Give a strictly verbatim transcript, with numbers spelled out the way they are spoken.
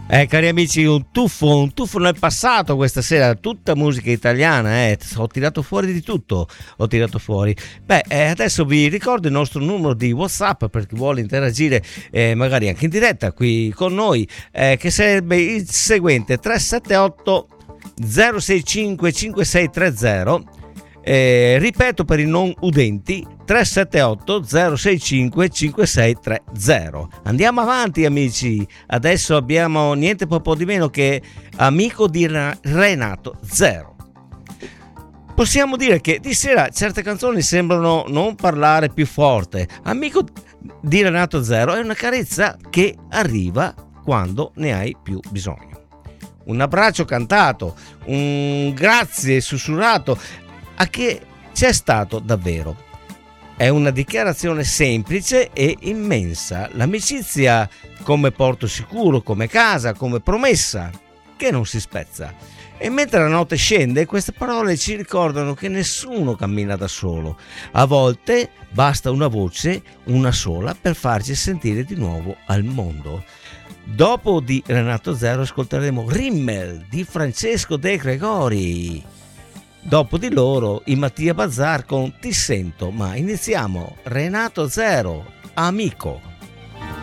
Eh, cari amici, un tuffo, un tuffo nel passato questa sera, tutta musica italiana, eh. Ho tirato fuori di tutto, ho tirato fuori. Beh, eh, adesso vi ricordo il nostro numero di WhatsApp per chi vuole interagire, eh, magari anche in diretta qui con noi, eh, che sarebbe il seguente: tre sette otto zero sei cinque cinque sei tre zero. Eh, ripeto per i non udenti: tre sette otto zero sei cinque cinque sei tre zero. Andiamo avanti amici, adesso abbiamo niente po' di meno che Amico di Renato Zero. Possiamo dire che di sera certe canzoni sembrano non parlare più forte. Amico di Renato Zero è una carezza che arriva quando ne hai più bisogno. Un abbraccio cantato, un grazie sussurrato a che c'è stato davvero. È una dichiarazione semplice e immensa, l'amicizia come porto sicuro, come casa, come promessa che non si spezza. E mentre la notte scende, queste parole ci ricordano che nessuno cammina da solo. A volte basta una voce, una sola, per farci sentire di nuovo al mondo. Dopo di Renato Zero ascolteremo Rimmel di Francesco De Gregori. Dopo di loro i Mattia Bazar con Ti sento, ma iniziamo Renato Zero, Amico.